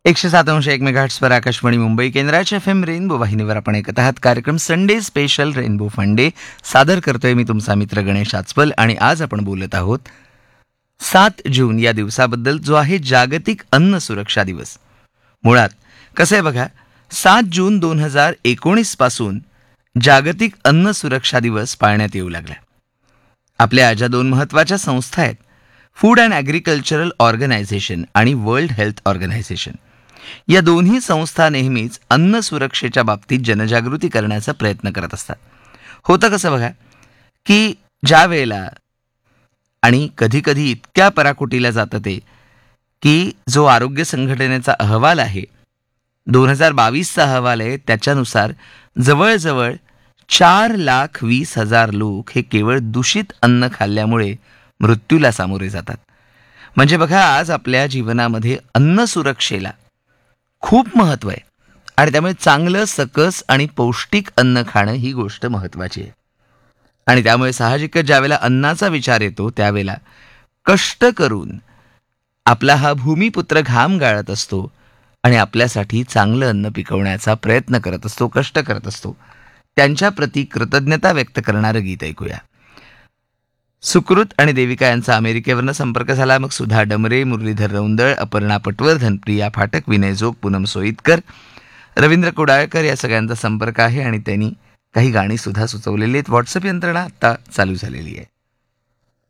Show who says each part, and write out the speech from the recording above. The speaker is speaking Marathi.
Speaker 1: 107.1 मेगाहर्ट्झवर आकाशवाणी मुंबई केंद्राच्या FM रेनबो वाहिनीवर आपण ऐकत आहात कार्यक्रम Sunday special rainbow fun day. सादर करतोय मी तुमचा मित्र गणेश आचपल आणि आज आपण बोलत आहोत 7 जून या दिवसाबद्दल, जो आहे जागतिक अन्न सुरक्षा दिवस. मुळात कसं आहे बघा, 7 जून 2019 पासून जागतिक अन्न सुरक्षा दिवस पाळण्यात येऊ लागला. आपल्या ज्या दोन महत्त्वाच्या संस्था आहेत, फूड अँड ॲग्रिकल्चरल ऑर्गनायझेशन आणि वर्ल्ड हेल्थ ऑर्गनायझेशन, या दोन्ही संस्था नेहमीच अन्न सुरक्षेच्या बाबतीत जनजागृती करण्याचा प्रयत्न करत असतात. होतं कसं बघा, की ज्या वेळेला आणि कधीकधी इतक्या पराकोटीला जातं ते, की जो आरोग्य संघटनेचा अहवाल आहे, 2022चा अहवाल आहे, त्याच्यानुसार जवळजवळ 4,20,000 लोक हे केवळ दूषित अन्न खाल्ल्यामुळे मृत्यूला सामोरे जातात. म्हणजे बघा, आज आपल्या जीवनामध्ये अन्न सुरक्षेला खूप महत्त्व आहे आणि त्यामुळे चांगलं, सकस आणि पौष्टिक अन्न खाणं ही गोष्ट महत्त्वाची आहे. आणि त्यामुळे साहजिकच ज्यावेळेला अन्नाचा विचार येतो, त्यावेळेला कष्ट करून आपला हा भूमिपुत्र घाम गाळत असतो आणि आपल्यासाठी चांगलं अन्न पिकवण्याचा प्रयत्न करत असतो, कष्ट करत असतो, त्यांच्याप्रती कृतज्ञता व्यक्त करणारं गीत ऐकूया. सुकृत आणि देविका यांचा अमेरिकेवरनं संपर्क झाला. मग सुधा डमरे, मुरलीधर रौंदळ, अपर्णा पटवर्धन, प्रिया फाटक, विनय जोग, पूनम सोईतकर, रवींद्र कुडाळकर या सगळ्यांचा संपर्क आहे आणि त्यांनी काही गाणी सुद्धा सुचवलेली आहेत. व्हॉट्सअप यंत्रणा आता चालू झालेली आहे.